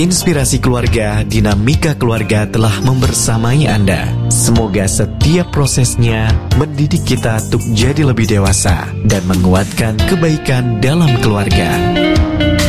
Inspirasi keluarga, dinamika keluarga telah membersamai Anda. Semoga setiap prosesnya mendidik kita untuk jadi lebih dewasa dan menguatkan kebaikan dalam keluarga.